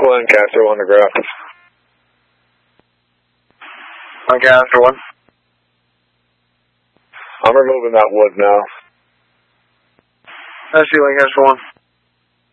Lancaster 1 to ground. Lancaster 1. I'm removing that wood now. I see Lancaster 1.